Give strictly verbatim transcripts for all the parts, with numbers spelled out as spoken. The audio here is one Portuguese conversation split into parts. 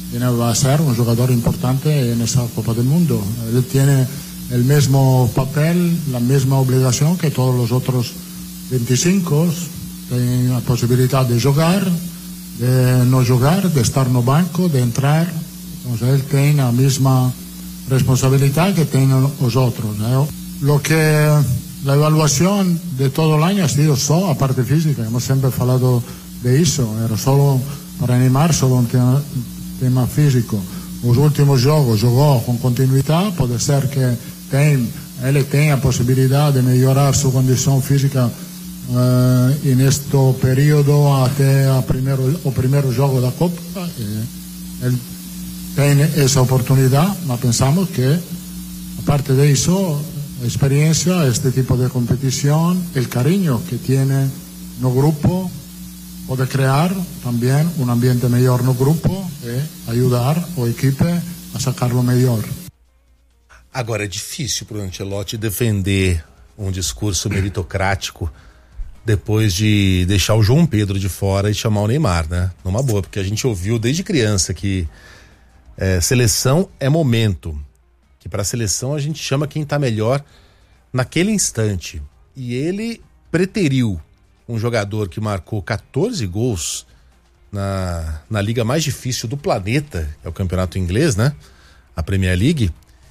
va a ser un jugador importante en esa Copa del Mundo. Él tiene el mismo papel, la misma obligación que todos los otros veinticinco. Tiene la posibilidad de jugar, de no jugar, de estar no banco, de entrar. Entonces él tiene la misma responsabilidad que tienen los otros, ¿no? Lo que la evaluación de todo el año ha sido solo a parte física. Hemos siempre hablado de eso. Era solo para Neymar, solo un tema, tema físico. Los últimos juegos jugó con continuidad. Puede ser que ten, él tenga posibilidad de mejorar su condición física Uh, en este periodo hasta primero, o primero juego da Copa. Eh, él tiene esa oportunidad, pero pensamos que aparte de eso, la experiencia, este tipo de competición, el cariño que tiene no grupo, puede crear también un ambiente mejor no grupo e ayudar o equipe a sacarlo melhor. Agora é difícil para o Ancelotti defender um discurso meritocrático depois de deixar o João Pedro de fora e chamar o Neymar, né? Numa boa, porque a gente ouviu desde criança que é, seleção é momento, que para seleção a gente chama quem tá melhor naquele instante. E ele preteriu um jogador que marcou quatorze gols na, na liga mais difícil do planeta, que é o campeonato inglês, né? A Premier League,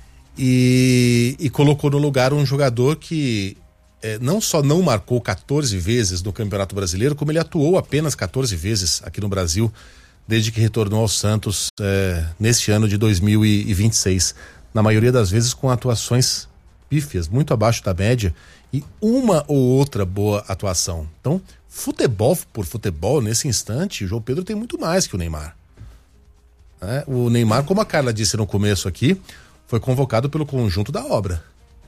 e, e colocou no lugar um jogador que É, não só não marcou quatorze vezes no Campeonato Brasileiro, como ele atuou apenas quatorze vezes aqui no Brasil, desde que retornou ao Santos é, neste ano de dois mil e vinte e seis. Na maioria das vezes com atuações pífias, muito abaixo da média, e uma ou outra boa atuação. Então, futebol por futebol, nesse instante, o João Pedro tem muito mais que o Neymar. É, o Neymar, como a Carla disse no começo aqui, foi convocado pelo conjunto da obra.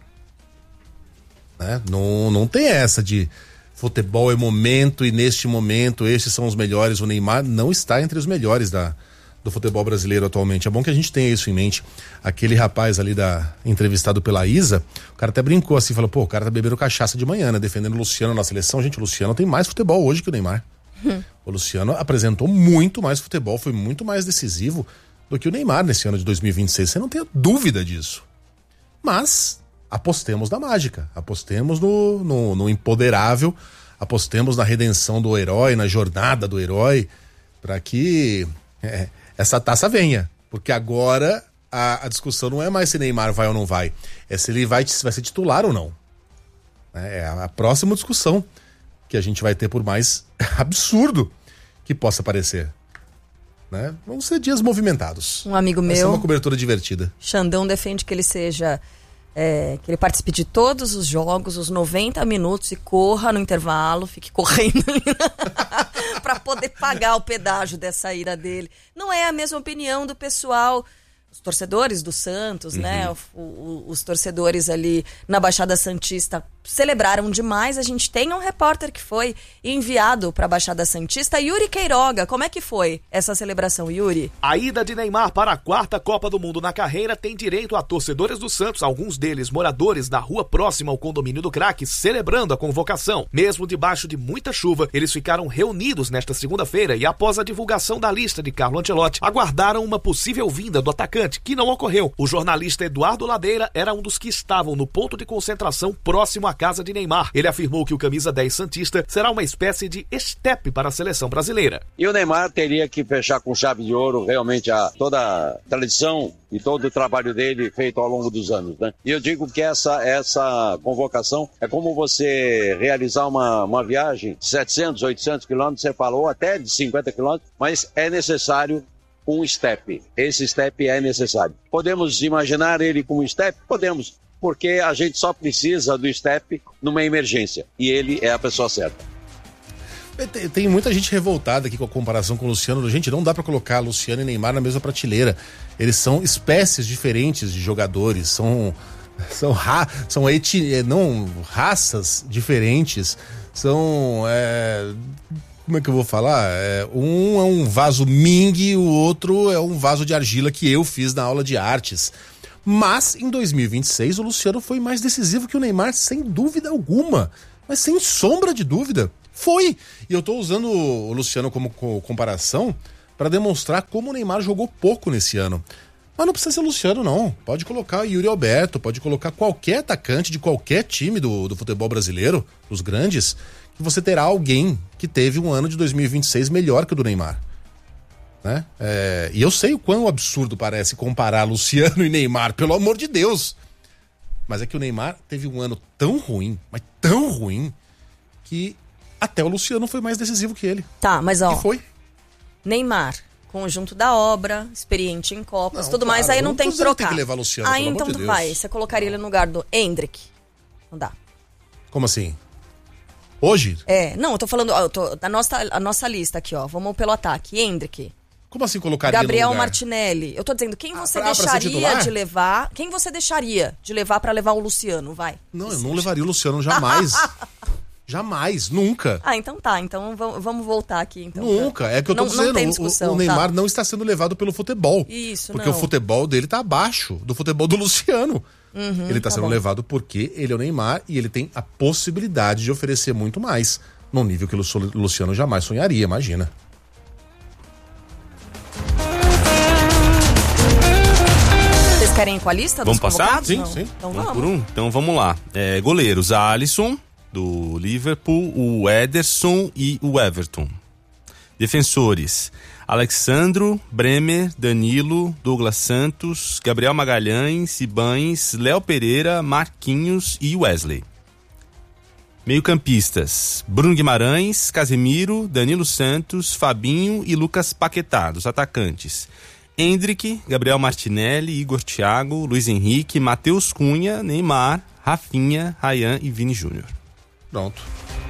Né? Não, não tem essa de futebol é momento e neste momento estes são os melhores. O Neymar não está entre os melhores da, do futebol brasileiro atualmente. É bom que a gente tenha isso em mente. Aquele rapaz ali da, entrevistado pela Isa, o cara até brincou assim, falou, pô, o cara tá bebendo cachaça de manhã, né? Defendendo o Luciano na seleção. Gente, o Luciano tem mais futebol hoje que o Neymar. Hum. O Luciano apresentou muito mais futebol, foi muito mais decisivo do que o Neymar nesse ano de dois mil e vinte e seis. Você não tem dúvida disso. Mas apostemos na mágica, apostemos no, no, no empoderável, apostemos na redenção do herói, na jornada do herói, para que é, essa taça venha. Porque agora a, a discussão não é mais se Neymar vai ou não vai, é se ele vai, vai ser titular ou não. É a, a próxima discussão que a gente vai ter, por mais absurdo que possa parecer. Né? Vão ser dias movimentados. Um amigo vai meu, ser uma cobertura divertida. Xandão, defende que ele seja... É, que ele participe de todos os jogos, os noventa minutos, e corra no intervalo, fique correndo para poder pagar o pedágio dessa ida dele. Não é a mesma opinião do pessoal, os torcedores do Santos, uhum. né? O, o, os torcedores ali na Baixada Santista celebraram demais. A gente tem um repórter que foi enviado para a Baixada Santista, Yuri Queiroga. Como é que foi essa celebração, Yuri? A ida de Neymar para a quarta Copa do Mundo na carreira tem direito a torcedores do Santos, alguns deles moradores da rua próxima ao condomínio do Craque, celebrando a convocação. Mesmo debaixo de muita chuva, eles ficaram reunidos nesta segunda-feira e, após a divulgação da lista de Carlo Ancelotti, aguardaram uma possível vinda do atacante, que não ocorreu. O jornalista Eduardo Ladeira era um dos que estavam no ponto de concentração próximo à casa de Neymar. Ele afirmou que o camisa dez santista será uma espécie de estepe para a seleção brasileira. E o Neymar teria que fechar com chave de ouro realmente a, toda a tradição e todo o trabalho dele feito ao longo dos anos, né? E eu digo que essa, essa convocação é como você realizar uma, uma viagem de setecentos, oitocentos quilômetros, você falou até de cinquenta quilômetros, mas é necessário um step. Esse step é necessário. Podemos imaginar ele como step? Podemos, porque a gente só precisa do step numa emergência, e ele é a pessoa certa. Tem, tem muita gente revoltada aqui com a comparação com o Luciano. Gente, não dá pra colocar Luciano e Neymar na mesma prateleira. Eles são espécies diferentes de jogadores, são são, ra, são eti, não, raças diferentes, são é, como é que eu vou falar? É, um é um vaso Ming, o outro é um vaso de argila que eu fiz na aula de artes. Mas em dois mil e vinte e seis o Luciano foi mais decisivo que o Neymar, sem dúvida alguma, mas sem sombra de dúvida. Foi! E eu tô usando o Luciano como comparação para demonstrar como o Neymar jogou pouco nesse ano. Mas não precisa ser Luciano, não. Pode colocar Yuri Alberto, pode colocar qualquer atacante de qualquer time do, do futebol brasileiro, dos grandes, que você terá alguém que teve um ano de dois mil e vinte e seis melhor que o do Neymar. Né? É, e eu sei o quão absurdo parece comparar Luciano e Neymar, pelo amor de Deus. Mas é que o Neymar teve um ano tão ruim, mas tão ruim, que até o Luciano foi mais decisivo que ele. Tá, mas ó... E foi. Neymar, conjunto da obra, experiente em Copas, Não, tudo claro, mais, aí não não tem que tô dizendo que trocar. tem que levar Luciano, aí pelo então amor de tu Deus. vai, você colocaria ele no lugar do Endrick? Não dá. Como assim? Hoje? É, não, eu tô falando, ó, eu tô, a, nossa, a nossa lista aqui, ó, vamos pelo ataque. Endrick, Como assim colocaria Gabriel no lugar? Martinelli. Eu tô dizendo, quem você Ah, pra- pra ser deixaria titular? de levar, quem você deixaria de levar pra levar o Luciano, vai? Não, eu não levaria o Luciano jamais. Jamais, nunca. Ah, então tá, então vamos, vamos voltar aqui. Então, Nunca. É que eu tô não, dizendo, não tem o- discussão, o, o Neymar tá. não está sendo levado pelo futebol. Isso, Porque não. o futebol dele tá abaixo do futebol do Luciano. Uhum, ele tá, tá sendo bom. levado porque ele é o Neymar e ele tem a possibilidade de oferecer muito mais, num nível que o Lu- Luciano jamais sonharia, imagina. Vocês querem ir com a lista Vamos dos passar? convocados? Sim, Não? sim. Então Vamos vamos. por um? Então vamos lá. É, goleiros, a Alisson, do Liverpool, o Ederson e o Everton. Defensores, Alexandro, Bremer, Danilo, Douglas Santos, Gabriel Magalhães, Ibanes, Léo Pereira, Marquinhos e Wesley. Meio-campistas, Bruno Guimarães, Casemiro, Danilo Santos, Fabinho e Lucas Paquetá, dos atacantes. Endrick, Gabriel Martinelli, Igor Thiago, Luiz Henrique, Matheus Cunha, Neymar, Rafinha, Ryan e Vini Júnior. Pronto.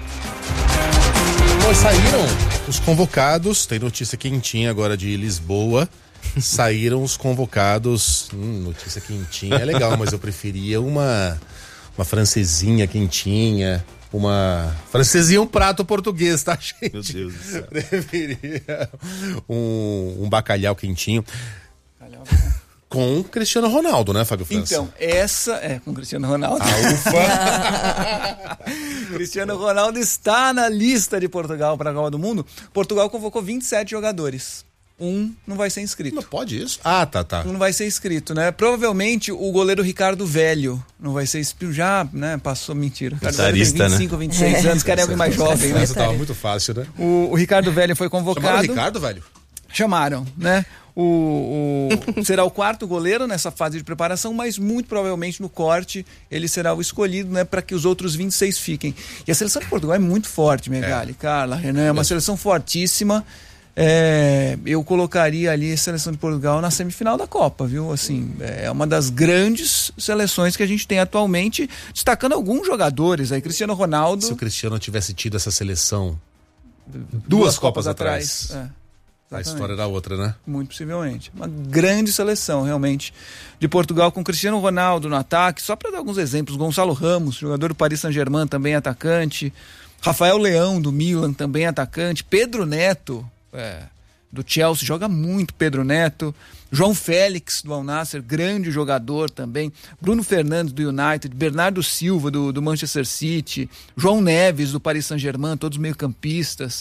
Bom, saíram os convocados, tem notícia quentinha agora de Lisboa. Saíram os convocados. Hum, notícia quentinha é legal, mas eu preferia uma, uma francesinha quentinha. Uma francesinha é um prato português, tá, gente? Meu Deus do céu. Preferia um, um bacalhau quentinho. Com Cristiano Ronaldo, né, Fábio França? Então, essa é com Cristiano Ronaldo. Ah, ufa! Cristiano Ronaldo está na lista de Portugal para a Copa do Mundo. Portugal convocou vinte e sete jogadores. Um não vai ser inscrito. Não pode isso? Ah, tá, tá. Um não vai ser inscrito, né? Provavelmente o goleiro Ricardo Velho não vai ser inscrito. Já, né? Passou, mentira. Ricardo Velho tem Vitarista, vinte e cinco, né? vinte e seis anos, cara é alguém mais jovem, né? Essa tava muito fácil, né? O, o Ricardo Velho foi Chamaram convocado. o Ricardo, velho? Chamaram, né? O, o- será o quarto goleiro nessa fase de preparação, mas muito provavelmente no corte ele será o escolhido, né, para que os outros vinte e seis fiquem. E a seleção de Portugal é muito forte, Megali, Carla, Renan, é uma seleção fortíssima. É, eu colocaria ali a seleção de Portugal na semifinal da Copa, viu? Assim, é uma das grandes seleções que a gente tem atualmente, destacando alguns jogadores aí, Cristiano Ronaldo. Se o Cristiano tivesse tido essa seleção duas, Copas atrás, É, a exatamente. história era outra, né? Muito possivelmente. Uma grande seleção, realmente, de Portugal, com Cristiano Ronaldo no ataque. Só para dar alguns exemplos, Gonçalo Ramos, jogador do Paris Saint-Germain, também atacante. Rafael Leão, do Milan, também atacante. Pedro Neto, é, do Chelsea, joga muito Pedro Neto. João Félix, do Al Nassr, grande jogador também. Bruno Fernandes, do United. Bernardo Silva, do, do Manchester City. João Neves, do Paris Saint-Germain, todos meio-campistas.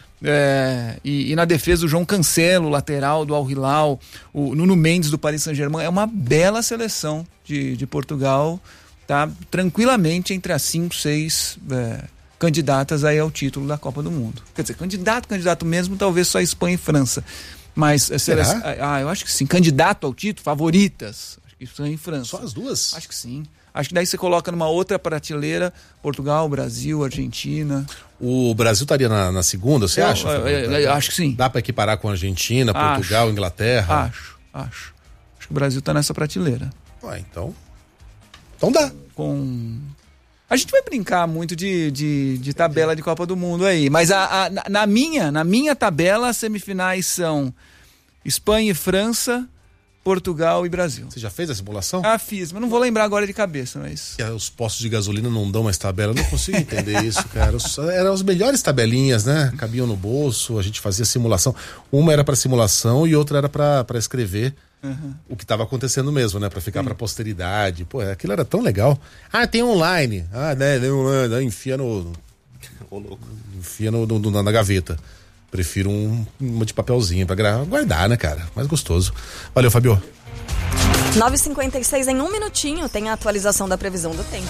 É, e, e na defesa o João Cancelo, lateral do Al Hilal, o Nuno Mendes do Paris Saint-Germain. É uma bela seleção de, de Portugal, tá tranquilamente entre as cinco, seis é, candidatas aí ao título da Copa do Mundo. Quer dizer, candidato, candidato mesmo, talvez só Espanha e França. Mas a seleção, ah, eu acho que sim, candidato ao título, favoritas, acho que Espanha e França. Só as duas? Acho que sim. Acho que daí você coloca numa outra prateleira Portugal, Brasil, Argentina. O Brasil estaria na, na segunda, você Eu- acha? eu- eu- eu acho que sim. Dá pra equiparar com a Argentina, Portugal, Acho. Inglaterra? Acho, acho. Acho que o Brasil tá nessa prateleira. Ué, então. Então dá. Com. A gente vai brincar muito de, de, de tabela de Copa do Mundo aí. Mas a, a- na, na minha, na minha tabela, as semifinais são Espanha e França, Portugal e Brasil. Você já fez a simulação? Ah, fiz, mas não vou lembrar agora de cabeça, mas. E os postos de gasolina não dão mais tabela. Eu não consigo entender isso, cara. Os- Eram as melhores tabelinhas, né? Cabiam no bolso, a gente fazia simulação. Uma era pra simulação e outra era pra pra escrever o que estava acontecendo mesmo, né? Pra ficar pra posteridade. Pô, aquilo era tão legal. Ah, tem online. Ah, né? Tem online. Aí enfia no. Enfia no, no- na, na gaveta. Prefiro um, uma de papelzinho pra guardar, né, cara? Mais gostoso. Valeu, Fabio. nove e cinquenta e seis, em um minutinho tem a atualização da previsão do tempo.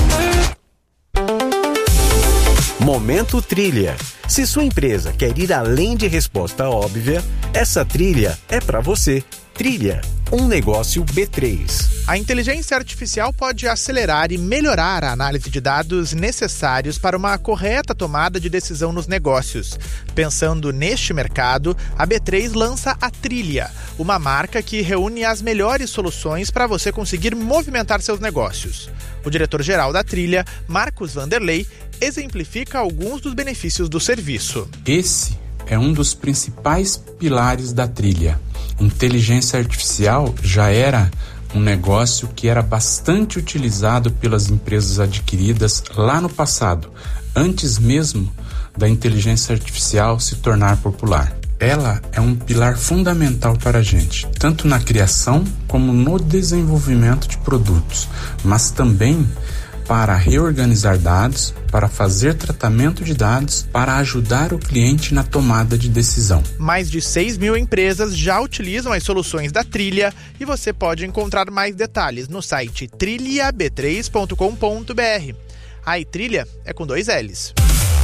Momento Trilha. Se sua empresa quer ir além de resposta óbvia, essa trilha é para você. Trilha, um negócio B três. A inteligência artificial pode acelerar e melhorar a análise de dados necessários para uma correta tomada de decisão nos negócios. Pensando neste mercado, a B três lança a Trilha, uma marca que reúne as melhores soluções para você conseguir movimentar seus negócios. O diretor-geral da Trilha, Marcos Vanderlei, exemplifica alguns dos benefícios do serviço. Esse é um dos principais pilares da Trilha. Inteligência artificial já era um negócio que era bastante utilizado pelas empresas adquiridas lá no passado, antes mesmo da inteligência artificial se tornar popular. Ela é um pilar fundamental para a gente, tanto na criação como no desenvolvimento de produtos, mas também para reorganizar dados, para fazer tratamento de dados, para ajudar o cliente na tomada de decisão. Mais de seis mil empresas já utilizam as soluções da Trilha e você pode encontrar mais detalhes no site trilha b três ponto com ponto b r. A Trilha é com dois L's.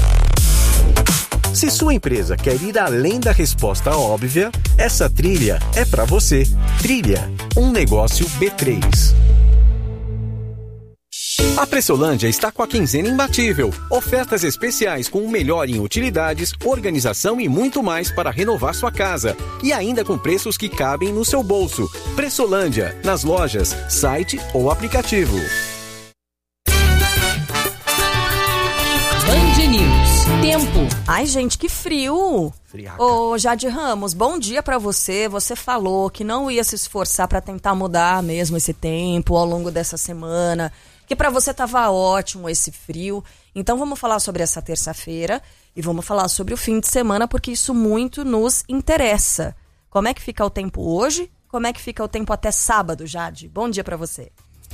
Se sua empresa quer ir além da resposta óbvia, essa trilha é para você. Trilha, um negócio B três. A Pressolândia está com a quinzena imbatível. Ofertas especiais com o melhor em utilidades, organização e muito mais para renovar sua casa. E ainda com preços que cabem no seu bolso. Pressolândia, nas lojas, site ou aplicativo. Band News. Tempo. Ai, gente, que frio. Friaca. Ô, Jade Ramos, bom dia pra você. Você falou que não ia se esforçar pra tentar mudar mesmo esse tempo ao longo dessa semana, que pra você tava ótimo esse frio. Então vamos falar sobre essa terça-feira e vamos falar sobre o fim de semana, porque isso muito nos interessa. Como é que fica o tempo hoje? Como é que fica o tempo até sábado, Jade? Bom dia pra você.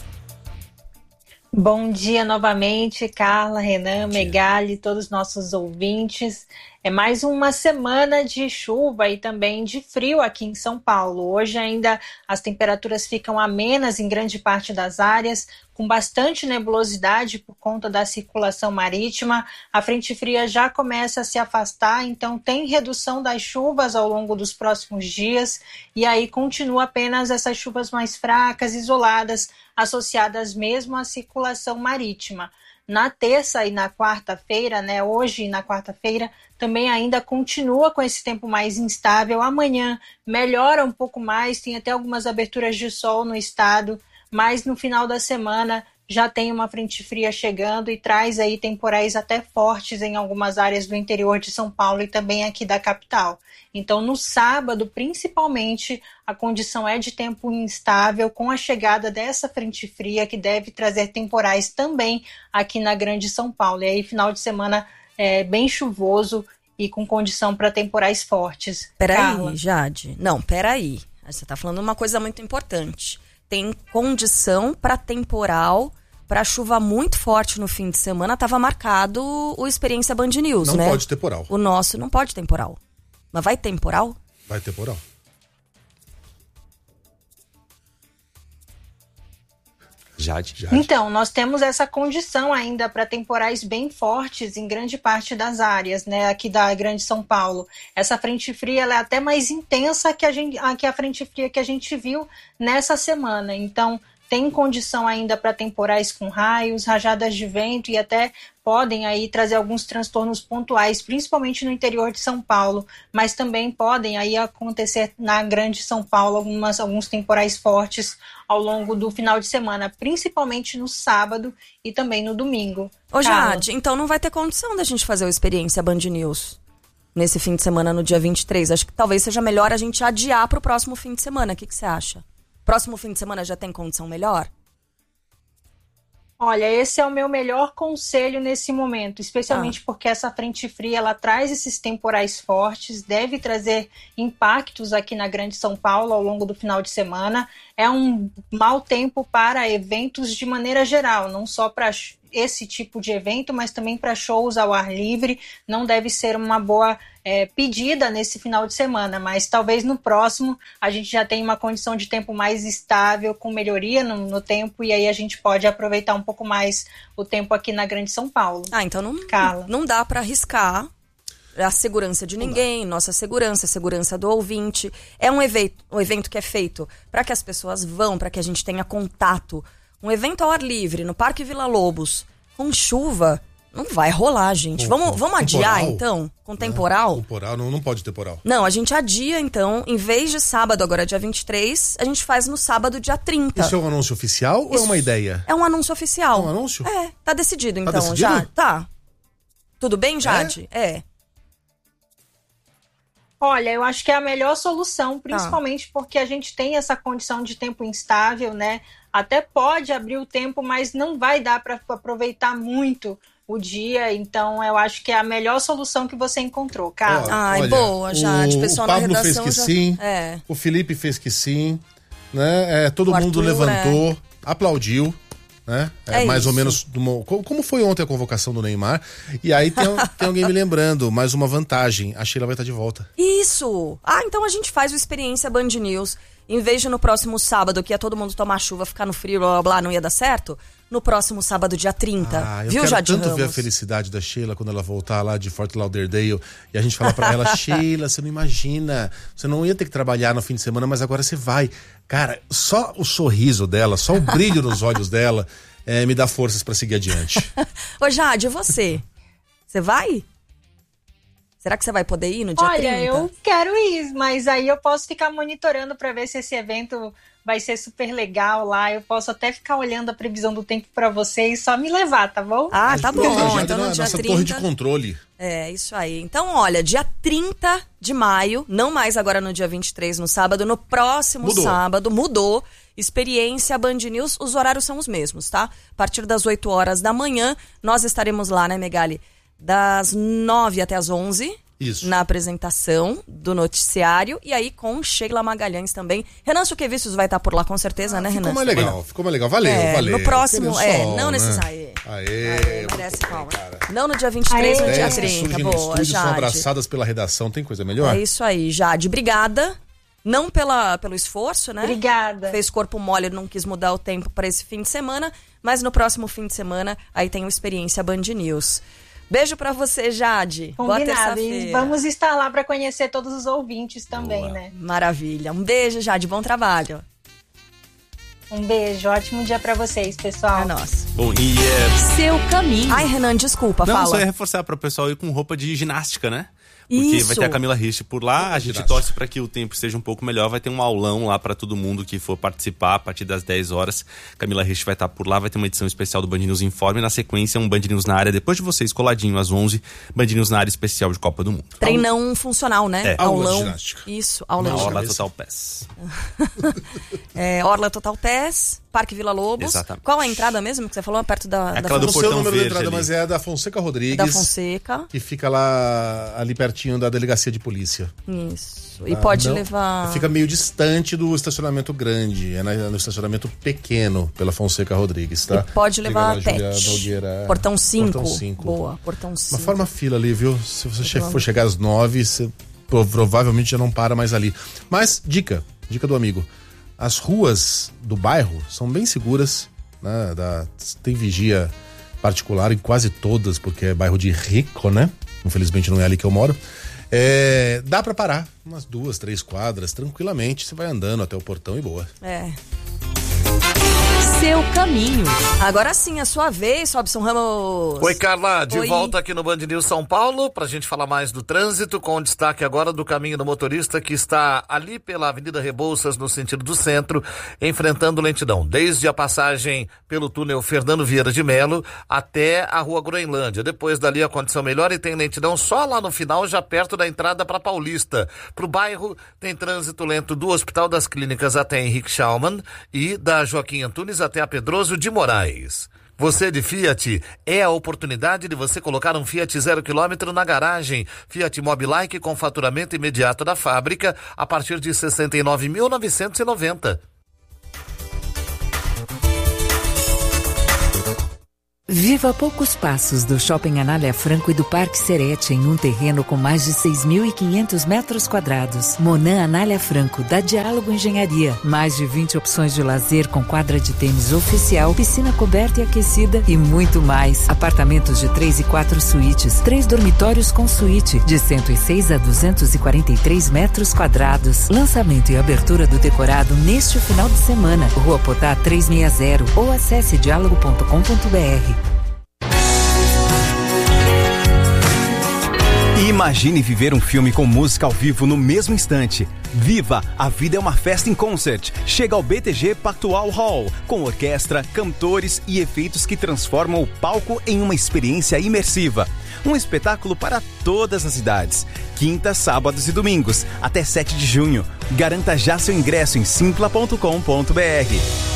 Bom dia novamente, Carla, Renan, Megali, todos os nossos ouvintes. É mais uma semana de chuva e também de frio aqui em São Paulo. Hoje ainda as temperaturas ficam amenas em grande parte das áreas, com bastante nebulosidade por conta da circulação marítima. A frente fria já começa a se afastar, então tem redução das chuvas ao longo dos próximos dias. E aí continua apenas essas chuvas mais fracas, isoladas, associadas mesmo à circulação marítima. Na terça e na quarta-feira, né, hoje e na quarta-feira, também ainda continua com esse tempo mais instável. Amanhã melhora um pouco mais, tem até algumas aberturas de sol no estado, mas no final da semana já tem uma frente fria chegando e traz aí temporais até fortes em algumas áreas do interior de São Paulo e também aqui da capital. Então, no sábado, principalmente, a condição é de tempo instável, com a chegada dessa frente fria, que deve trazer temporais também aqui na Grande São Paulo. E aí, final de semana é bem chuvoso e com condição para temporais fortes. Peraí, Jade. Não, peraí. Você está falando uma coisa muito importante. Tem condição para temporal, para chuva muito forte no fim de semana. Estava marcado o Experiência Band News, não né? Não pode temporal. O nosso não pode temporal. Mas vai temporal? Vai temporal. Jade. Jade. Então, nós temos essa condição ainda para temporais bem fortes em grande parte das áreas, né, aqui da Grande São Paulo. Essa frente fria ela é até mais intensa que a, gente, que a frente fria que a gente viu nessa semana. Então, tem condição ainda para temporais com raios, rajadas de vento e até podem aí trazer alguns transtornos pontuais, principalmente no interior de São Paulo, mas também podem aí acontecer na Grande São Paulo algumas, alguns temporais fortes ao longo do final de semana, principalmente no sábado e também no domingo. Ô Jade, então não vai ter condição da gente fazer o Experiência Band News nesse fim de semana, no dia vinte e três. Acho que talvez seja melhor a gente adiar para o próximo fim de semana. O que, que você acha? Próximo fim de semana já tem condição melhor? Olha, esse é o meu melhor conselho nesse momento, especialmente ah. porque essa frente fria, ela traz esses temporais fortes, deve trazer impactos aqui na Grande São Paulo ao longo do final de semana. É um mau tempo para eventos de maneira geral, não só para esse tipo de evento, mas também para shows ao ar livre. Não deve ser uma boa é, pedida nesse final de semana, mas talvez no próximo a gente já tenha uma condição de tempo mais estável, com melhoria no, no tempo, e aí a gente pode aproveitar um pouco mais o tempo aqui na Grande São Paulo. Ah, então não, Carla. não dá para arriscar a segurança de ninguém, nossa segurança, a segurança do ouvinte. É um evento, um evento que é feito para que as pessoas vão, para que a gente tenha contato. Um evento ao ar livre, no Parque Vila Lobos, com chuva, não vai rolar, gente. Com, vamos com, vamos adiar, temporal, então? Com temporal? Né? Temporal, não, não pode temporal. Não, a gente adia, então, em vez de sábado, agora dia vinte e três, a gente faz no sábado, dia trinta. Isso é um anúncio oficial Isso ou é uma ideia? É um anúncio oficial. É um anúncio? É, tá decidido, então, tá decidido? já. Tá. Tudo bem, Jade? É. é. Olha, eu acho que é a melhor solução, principalmente ah. porque a gente tem essa condição de tempo instável, né? Até pode abrir o tempo, mas não vai dar para aproveitar muito o dia, então eu acho que é a melhor solução que você encontrou, Carla. Ai, olha, boa, Jade. O pessoal o Pablo na fez que já... sim, é. o Felipe fez que sim, né? É, todo o mundo Arthur, levantou, é. aplaudiu. Né? É, é mais isso. ou menos uma, como foi ontem a convocação do Neymar. E aí tem, tem alguém me lembrando, mais uma vantagem, a Sheila vai estar de volta. Isso! Ah, então a gente faz o Experiência Band News. Em vez de no próximo sábado, que ia todo mundo tomar chuva, ficar no frio, blá blá blá, não ia dar certo, no próximo sábado, dia trinta. Ah, eu Viu, quero Jade tanto Ramos? ver a felicidade da Sheila quando ela voltar lá de Fort Lauderdale e a gente falar pra ela, Sheila, você não imagina, você não ia ter que trabalhar no fim de semana, mas agora você vai. Cara, só o sorriso dela, só o brilho nos olhos dela é, me dá forças pra seguir adiante. Ô Jade, e você? Você vai? Será que você vai poder ir no dia Olha, trinta? Olha, eu quero ir, mas aí eu posso ficar monitorando para ver se esse evento vai ser super legal lá. Eu posso até ficar olhando a previsão do tempo para você e só me levar, tá bom? Ah, tá bom. Então, então no na, dia nossa trinta... torre de controle. É, isso aí. Então, olha, dia trinta de maio, não mais agora no dia vinte e três, no sábado, no próximo mudou. sábado, mudou. Experiência Band News, os horários são os mesmos, tá? A partir das oito horas da manhã, nós estaremos lá, né, Megali? Das nove até as onze. Isso. Na apresentação do noticiário. E aí com Sheila Magalhães também. Renan Suquevicius vai estar por lá com certeza, ah, né, ficou Renan? Mais legal, ficou mais legal. Valeu, é, valeu. No próximo, sol, é, não né? necessário. Aê, Aê, merece bem, palma. cara. Não no dia vinte e três, Aê. no dia As que trinta. surgem no Boa, estúdio, são Jade. abraçadas pela redação, tem coisa melhor? É isso aí, Jade. Obrigada. Não pela, pelo esforço, né? Obrigada. Fez corpo mole, não quis mudar o tempo para esse fim de semana, mas no próximo fim de semana aí tem o Experiência Band News. Beijo pra você, Jade. Boa Combinado. E terça-feira. vamos estar lá para conhecer todos os ouvintes também, Boa. né? Maravilha. Um beijo, Jade. Bom trabalho. Um beijo. Ótimo dia para vocês, pessoal. É nosso. Bom, e é... Seu caminho. Ai, Renan, desculpa, Não, fala. só ia reforçar para o pessoal ir com roupa de ginástica, né? Porque Isso. vai ter a Camila Rich por lá, a gente torce para que o tempo seja um pouco melhor, vai ter um aulão lá para todo mundo que for participar a partir das dez horas. Camila Rich vai estar por lá, vai ter uma edição especial do Band News Informe, na sequência um Band News na área, depois de vocês coladinho às onze, Band News na área especial de Copa do Mundo. Treinão funcional, né? É. Aula de Aulão. ginástica. Isso, aula Na de Orla ginástica. Total Pass. É, Orla Total Pass, Parque Vila Lobos. Exatamente. Qual a entrada mesmo que você falou? Perto da, da aquela do Não sei o Portão número da Verde entrada, ali. mas é da Fonseca Rodrigues. da Fonseca. Que fica lá ali pertinho da delegacia de polícia. Isso. E Ah, pode não, levar... Fica meio distante do estacionamento grande. É na- no estacionamento pequeno pela Fonseca Rodrigues, tá? E pode Fica levar na Júlia pet. Nogueira. Portão cinco. Portão cinco. Boa, portão cinco. Mas forma fila ali, viu? Se você che- for chegar às nove, você pro- provavelmente já não para mais ali. Mas, dica, dica do amigo. As ruas do bairro são bem seguras, né? Da- tem vigia particular em quase todas, porque é bairro de rico, né? Infelizmente não é ali que eu moro. É, dá pra parar umas duas, três quadras, tranquilamente. Você vai andando até o portão e boa. É. Seu caminho. Agora sim, a sua vez, Robson Ramos. Oi, Carla, de Oi. volta aqui no Band News São Paulo pra gente falar mais do trânsito, com destaque agora do caminho do motorista que está ali pela Avenida Rebouças, no sentido do centro, enfrentando lentidão, desde a passagem pelo túnel Fernando Vieira de Melo até a Rua Groenlândia. Depois dali a condição melhora e tem lentidão só lá no final, já perto da entrada para Paulista. Pro bairro tem trânsito lento do Hospital das Clínicas até Henrique Schaumann e da Joaquim Antunes até a Pedroso de Moraes. Você de Fiat, é a oportunidade de você colocar um Fiat zero quilômetro na garagem. Fiat Mobilike com faturamento imediato da fábrica a partir de sessenta e nove mil novecentos e noventa. Viva a poucos passos do Shopping Anália Franco e do Parque Serete, em um terreno com mais de seis mil e quinhentos metros quadrados. Monan Anália Franco, da Diálogo Engenharia. Mais de vinte opções de lazer com quadra de tênis oficial, piscina coberta e aquecida e muito mais. Apartamentos de três e quatro suítes, três dormitórios com suíte, de cento e seis a duzentos e quarenta e três metros quadrados. Lançamento e abertura do decorado neste final de semana. Rua Potá trezentos e sessenta ou acesse diálogo ponto com ponto br. Imagine viver um filme com música ao vivo no mesmo instante. Viva! A vida é uma festa em concert. Chega ao B T G Pactual Hall, com orquestra, cantores e efeitos que transformam o palco em uma experiência imersiva. Um espetáculo para todas as idades. Quintas, sábados e domingos, até sete de junho. Garanta já seu ingresso em simpla ponto com ponto br.